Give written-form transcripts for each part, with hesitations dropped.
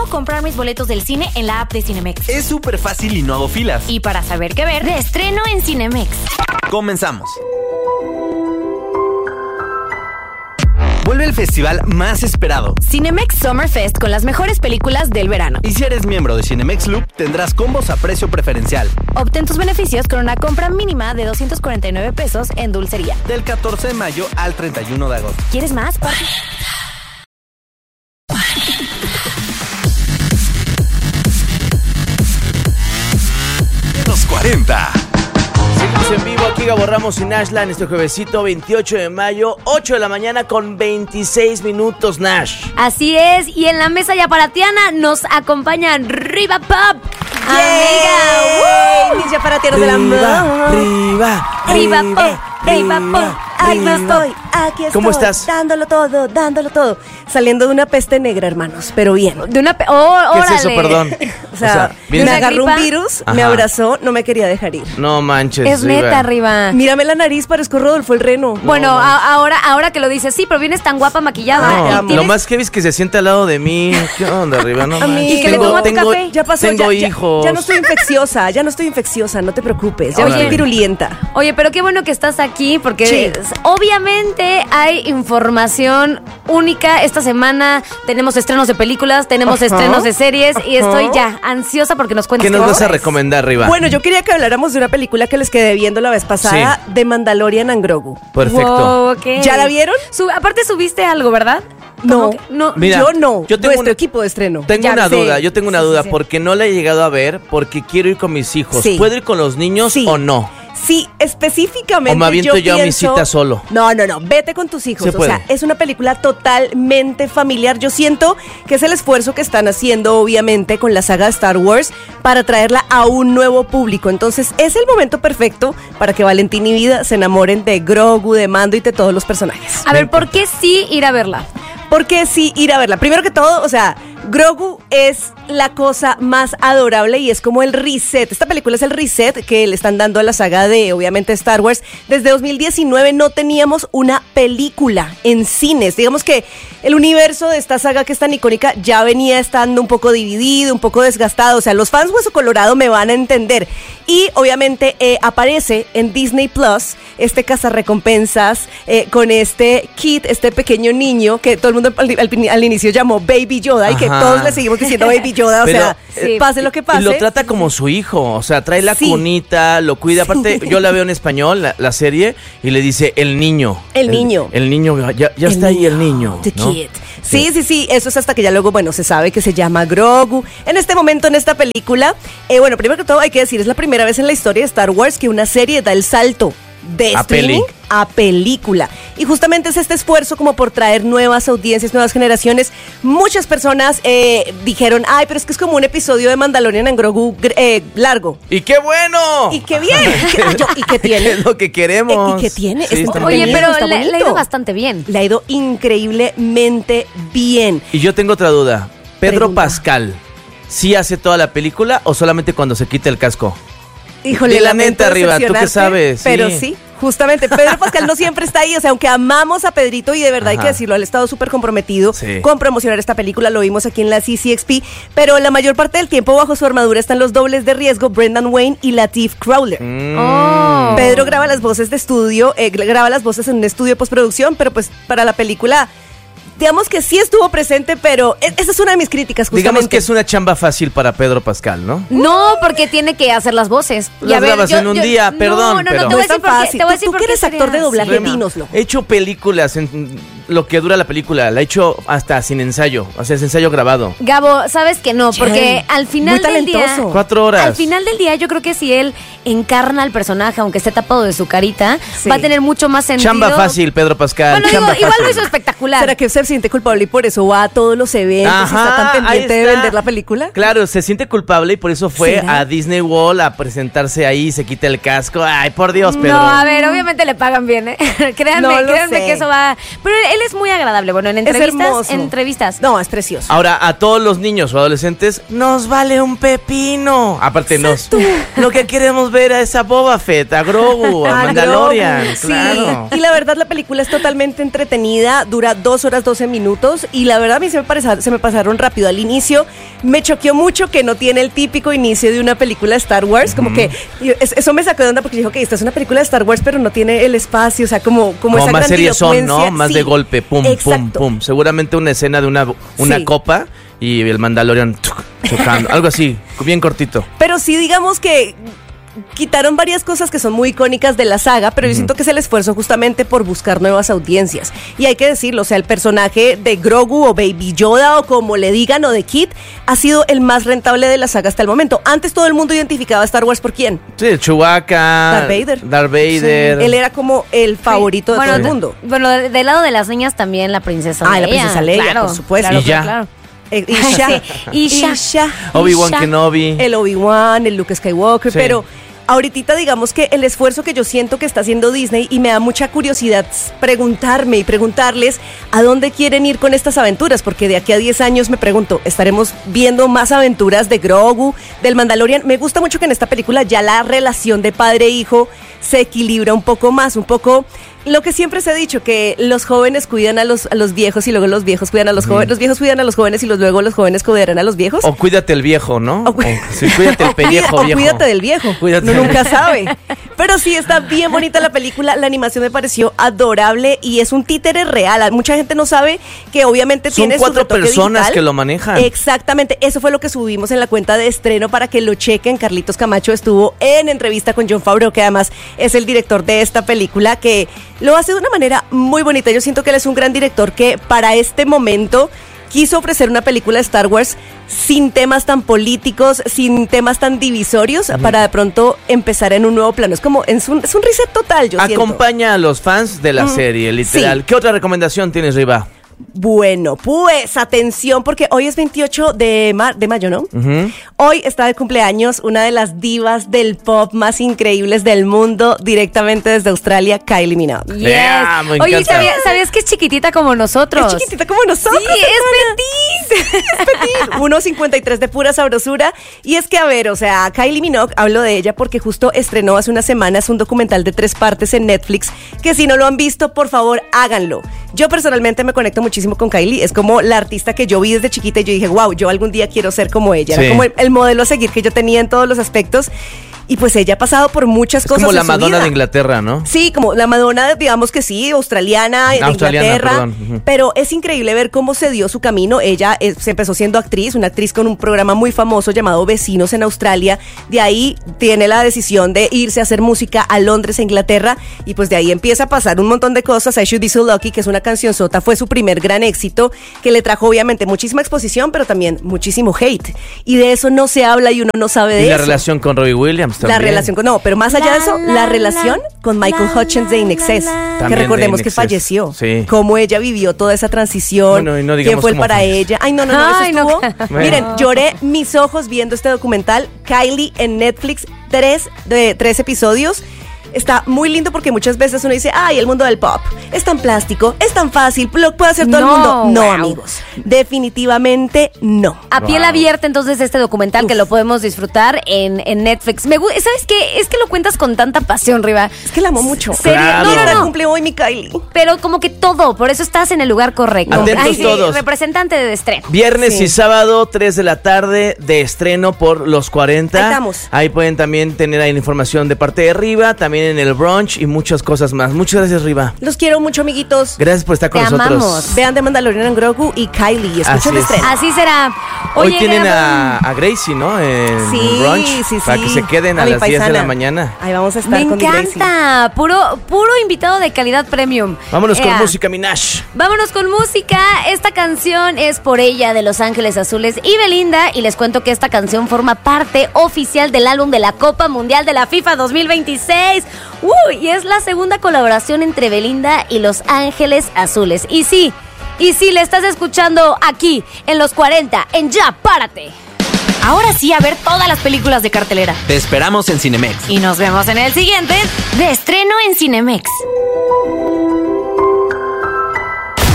cómo comprar mis boletos del cine en la app de Cinemex. Es súper fácil y no hago filas. Y para saber qué ver, de estreno en Cinemex. Comenzamos. Vuelve el festival más esperado. Cinemex Summer Fest con las mejores películas del verano. Y si eres miembro de Cinemex Loop, tendrás combos a precio preferencial. Obtén tus beneficios con una compra mínima de 249 pesos en dulcería. Del 14 de mayo al 31 de agosto. ¿Quieres más? Los 40. Seguimos en vivo aquí, Gabo Ramos y Nashla en este juevesito 28 de mayo, 8 de la mañana con 26 minutos, Nash. Así es, y en la mesa yaparatiana nos acompañan Riva Pop. ¡Amiga! Mis yaparatianos del amor. Riva Riva Pop. Aquí estoy. ¿Cómo estás? Dándolo todo. Saliendo de una peste negra, hermanos, pero bien. De una ¿Qué órale. es eso, perdón? O sea, ¿vienes- me agarró gripa? un virus, Ajá. me abrazó, no me quería dejar ir. No manches, Es neta, Riva. Mírame la nariz, parezco Rodolfo el Reno. Bueno, ahora que lo dices, sí, pero vienes tan guapa maquillada. No, y lo tienes- más heavy es que se siente al lado de mí. ¿Qué onda, Riva? No A mí- manches. Y que le toma tu café. Ya pasó, Tengo ya hijos. no estoy infecciosa, no te preocupes. Ya Órale. estoy virulenta. Oye, pero qué bueno que estás aquí porque Sí. obviamente hay información única. Esta semana tenemos estrenos de películas, tenemos Ajá. estrenos de series y Ajá. estoy ya ansiosa porque nos cuentes ¿Qué nos qué vas a ves. recomendar, Riva? Bueno, yo quería que habláramos de una película que les quedé viendo la vez pasada, de Mandalorian and Grogu. Perfecto. Wow, ok. ¿Ya la vieron? Aparte subiste algo, ¿verdad? No, ¿Cómo que? No. Mira, yo no. yo tengo Nuestro una- equipo de estreno. Tengo Ya una sé. duda, yo tengo una Sí, duda sí. porque no la he llegado a ver porque quiero ir con mis hijos. Sí. ¿Puedo ir con los niños Sí. o no? Sí, específicamente. ¿O me aviento yo a mi pienso- cita solo? No, vete con tus hijos. Se O puede. sea, es una película totalmente familiar. Yo siento que es el esfuerzo que están haciendo, obviamente, con la saga de Star Wars para traerla a un nuevo público. Entonces, es el momento perfecto para que Valentín y Vida se enamoren de Grogu, de Mando y de todos los personajes. A ver, ¿por qué sí ir a verla? Porque sí, ir a verla. Primero que todo, o sea, Grogu es la cosa más adorable y es como el reset. Esta película es el reset que le están dando a la saga de, obviamente, Star Wars. Desde 2019 no teníamos una película en cines. Digamos que el universo de esta saga que es tan icónica ya venía estando un poco dividido, un poco desgastado. O sea, los fans Hueso Colorado me van a entender. Y, obviamente, aparece en Disney Plus este cazarrecompensas con este Kid, este pequeño niño que todo el mundo al inicio llamó Baby Yoda y que Ajá. todos le seguimos diciendo Baby Yoda, o Pero, sea, sí. pase lo que pase. Y lo trata como su hijo, o sea, trae la Sí. cunita, lo cuida. Aparte, yo la veo en español, la serie, y le dice el niño. El niño. El niño, ya está ahí el niño. The ¿no? Kid. Sí, eso es hasta que ya luego, bueno, se sabe que se llama Grogu. En este momento, en esta película, bueno, primero que todo hay que decir, es la primera vez en la historia de Star Wars que una serie da el salto de A streaming peli. a película. Y justamente es este esfuerzo como por traer nuevas audiencias, nuevas generaciones. Muchas personas dijeron, ay, pero es que es como un episodio de Mandalorian and Grogu largo. ¡Y qué bueno! Y qué bien. ¿Y qué tiene? Es lo que queremos. ¿Y qué tiene? Sí, Está está Oye, muy bien. pero está le ha bonito. ido bastante bien. Le ha ido increíblemente bien. Y yo tengo otra duda. ¿Pedro Pregunta. Pascal sí hace toda la película o solamente cuando se quita el casco? Híjole, Di la lamento neta, Riva, ¿tú qué decepcionarte, sabes? Pero Sí. sí, justamente, Pedro Pascal no siempre está ahí, o sea, aunque amamos a Pedrito y de verdad hay Ajá. que decirlo, él ha estado súper comprometido Sí. con promocionar esta película, lo vimos aquí en la CCXP, pero la mayor parte del tiempo bajo su armadura están los dobles de riesgo, Brendan Wayne y Lateef Crowder. Oh. Pedro graba las voces de estudio, graba las voces en un estudio de postproducción, pero pues para la película, digamos que sí estuvo presente, pero esa es una de mis críticas, justamente. Digamos que es una chamba fácil para Pedro Pascal, ¿no? No, porque tiene que hacer las voces. Y Las a ver, grabas en un día, perdón, No, pero- te No voy a es tan decir por qué. fácil. Te voy a decir Tú por que qué eres actor de sería doblaje, así. dínoslo. He hecho películas en lo que dura la película. La he hecho hasta sin ensayo. O sea, es ensayo grabado. Gabo, sabes que no, porque al final muy del día. talentoso. 4 horas. Al final del día, yo creo que si él encarna al personaje, aunque esté tapado de su carita, Sí. va a tener mucho más sentido. Chamba fácil, Pedro Pascal. Bueno, digo, chamba igual fácil. lo hizo espectacular. ¿Será que se siente culpable y por eso va a todos los eventos y está tan Ajá, pendiente ahí de está. vender la película? Claro, se siente culpable y por eso fue ¿Será? a Disney World a presentarse ahí, se quita el casco. Ay, por Dios, Pedro. No, a ver, obviamente le pagan bien, ¿eh? créanme No lo sé. que eso va. Pero él es muy agradable. Bueno, en entrevistas. No, es precioso. Ahora, a todos los niños o adolescentes, nos vale un pepino. Aparte, lo que queremos ver es a Boba Fett, a Grogu, a Mandalorian. Grogu, claro. Sí. Y la verdad, la película es totalmente entretenida, dura 2 horas 12 minutos. Y la verdad, a mí se me pasaron rápido. Al inicio me choqueó mucho que no tiene el típico inicio de una película de Star Wars. Como que eso me sacó de onda porque dijo que esta es una película de Star Wars, pero no tiene el espacio. O sea, como esa más seriezón, ¿no? Más sí, de golpe, pum, exacto. pum, pum. Seguramente una escena de una Sí. copa y el Mandalorian chocando. Algo así, bien cortito. Pero sí, digamos que quitaron varias cosas que son muy icónicas de la saga, pero yo siento que es el esfuerzo justamente por buscar nuevas audiencias. Y hay que decirlo, o sea, el personaje de Grogu o Baby Yoda o como le digan, o de Kid, ha sido el más rentable de la saga hasta el momento. Antes todo el mundo identificaba a Star Wars por quién. Sí, Chewbacca. Darth Vader. Sí. Él era como el favorito de todo el mundo. Bueno, del lado de las niñas también la princesa Leia. La princesa Leia, claro, por supuesto. Claro, Y ya. claro. Isha. Obi-Wan Kenobi. El Obi-Wan, el Luke Skywalker, Sí. pero ahorita digamos que el esfuerzo que yo siento que está haciendo Disney, y me da mucha curiosidad preguntarme y preguntarles a dónde quieren ir con estas aventuras, porque de aquí a 10 años me pregunto, ¿estaremos viendo más aventuras de Grogu, del Mandalorian? Me gusta mucho que en esta película ya la relación de padre-hijo se equilibra un poco más, un poco lo que siempre se ha dicho, que los jóvenes cuidan a los viejos y luego los viejos cuidan a los jóvenes, los viejos cuidan a los jóvenes y luego los jóvenes cuidarán a los viejos. O cuídate el viejo, ¿no? Sí, cuídate el pellejo viejo. Cuídate del viejo. Cuídate. Uno nunca sabe. Pero sí, está bien bonita la película. La animación me pareció adorable y es un títere real. Mucha gente no sabe que obviamente tiene su 4 retoque personas digital. que lo manejan. Exactamente. Eso fue lo que subimos en la cuenta de estreno para que lo chequen. Carlitos Camacho estuvo en entrevista con Jon Favreau, que además es el director de esta película, que lo hace de una manera muy bonita. Yo siento que él es un gran director que para este momento quiso ofrecer una película de Star Wars sin temas tan políticos, sin temas tan divisorios, para de pronto empezar en un nuevo plano. Es un reset total, yo siento. Acompaña a los fans de la serie, literal. Sí. ¿Qué otra recomendación tienes, Riva? Bueno, pues atención, porque hoy es 28 de mayo, ¿no? Hoy está de cumpleaños una de las divas del pop más increíbles del mundo, directamente desde Australia, Kylie Minogue. Yes. Yeah, me Oye, encanta. ¿sabías que es chiquitita como nosotros? Es chiquitita como nosotros. Sí, es petit. Es petit. 1.53 de pura sabrosura. Y es que, a ver, o sea, Kylie Minogue, hablo de ella porque justo estrenó hace unas semanas un documental de 3 partes en Netflix, que si no lo han visto, por favor, háganlo. Yo personalmente me conecto muchísimo con Kylie. Es como la artista que yo vi desde chiquita y yo dije, wow, yo algún día quiero ser como ella. Sí. Era como el modelo a seguir que yo tenía en todos los aspectos. Y pues ella ha pasado por muchas cosas. Como la en su Madonna vida. de Inglaterra, ¿no? Sí, como la Madonna, digamos que sí, australiana, de Inglaterra. Perdón. Pero es increíble ver cómo se dio su camino. Ella se empezó siendo actriz, una actriz con un programa muy famoso llamado Vecinos en Australia. De ahí tiene la decisión de irse a hacer música a Londres, a Inglaterra. Y pues de ahí empieza a pasar un montón de cosas. I Should Be So Lucky, que es una cancionzota, fue su primer gran éxito, que le trajo obviamente muchísima exposición, pero también muchísimo hate. Y de eso no se habla y uno no sabe de Y eso. la relación con Robbie Williams también. La relación con... No, pero más allá de eso, la relación con Michael Hutchins de In Excess, que También recordemos de In que Excess, falleció. sí. Cómo ella vivió toda esa transición. Bueno, y no digamos quién fue el cómo para falleció. ella. Ay, no, Ay, eso no. estuvo. Miren, lloré mis ojos viendo este documental. Kylie en Netflix, 3 episodios. Está muy lindo porque muchas veces uno dice, ay, el mundo del pop es tan plástico, es tan fácil, lo puede hacer todo el No, mundo. No, wow. amigos, definitivamente no. A piel abierta, entonces, este documental que lo podemos disfrutar en Netflix. ¿Sabes qué? Es que lo cuentas con tanta pasión, Riva. Es que la amo mucho. ¿Serio? Claro. Mira, No. cumple hoy mi Kylie. Pero como que todo, por eso estás en el lugar correcto. Atentos todos. Representante de estreno. Viernes Sí. y sábado, 3 de la tarde, de estreno por los 40. Ahí estamos. Ahí pueden también tener ahí la información de parte de Riva, también en el brunch y muchas cosas más. Muchas gracias, Riva. Los quiero mucho, amiguitos. Gracias por estar con Te nosotros. amamos. Vean de Mandalorian en Grogu y Kylie y Así escuchen de es. estreno. Así será. Hoy Oye, tienen Gabo, a Gracie, ¿no? En Sí, el brunch. sí, Para sí. que se queden a mi las 10 de paisana. la mañana. Ahí vamos a estar Me con mi Gracie. encanta. Puro invitado de calidad premium. Vámonos con Ea. música, Minash. Vámonos con música. Esta canción es por ella de Los Ángeles Azules y Belinda. Y les cuento que esta canción forma parte oficial del álbum de la Copa Mundial de la FIFA 2026. Y es la segunda colaboración entre Belinda y Los Ángeles Azules. Y sí, le estás escuchando aquí en Los 40, en Ya Párate. Ahora sí, a ver todas las películas de cartelera. Te esperamos en Cinemex. Y nos vemos en el siguiente de estreno en Cinemex.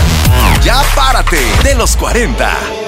Ya párate de los 40.